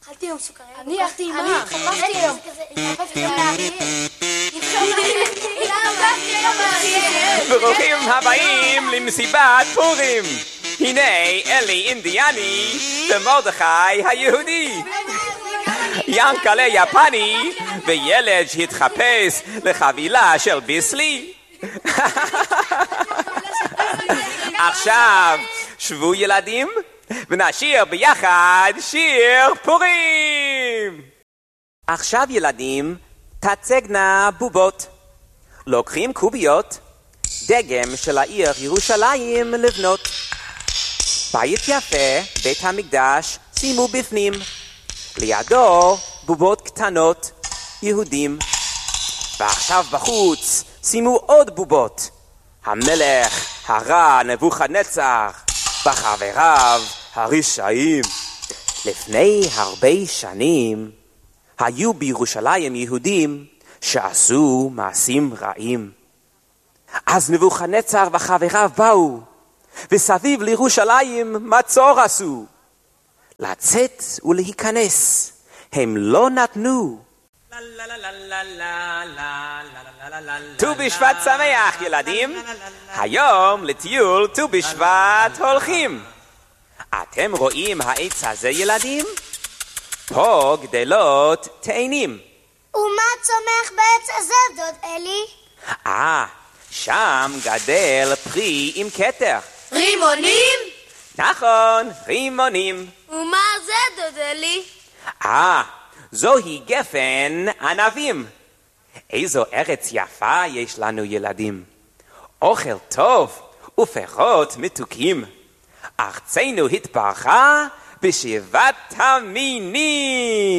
אכלתי היום סוכריה. אני אכלתי עם מה? התחפשתי היום. ברוכים הבאים למסיבת פורים. הנה אלי אינדיאני ומרדכי היהודי, ינקלה יפני וילד שהתחפש לחבילה של ביסלי. עכשיו שבו ילדים ונשיר ביחד שיר פורים. עכשיו ילדים, תצגנה בובות. לוקחים קוביות, דגם של העיר ירושלים לבנות. בית יפה, בית המקדש, שימו בפנים. לידו בובות קטנות, יהודים. ועכשיו בחוץ שימו עוד בובות. המלך הרע נבוכדנצר וחבריו הרשעים. לפני הרבה שנים היו בירושלים יהודים שעשו מעשים רעים. אז נבוכדנצר וחבריו באו וסביב לירושלים מצור עשו. לצאת ולהיכנס הם לא נתנו. ט"ו בשבט שמח ילדים, היום לטיול ט"ו בשבט הולכים. אתם רואים העץ הזה ילדים? פה גדלות תאנים. ומה צומח בעץ הזה דוד אלי? שם גדל פרי עם כתר. רימונים? נכון, רימונים. ומה זה דוד אלי? זוהי גפן ענבים. איזו ארץ יפה יש לנו ילדים. אוכל טוב ופירות מתוקים. ארצנו התברכה בשבעת המינים.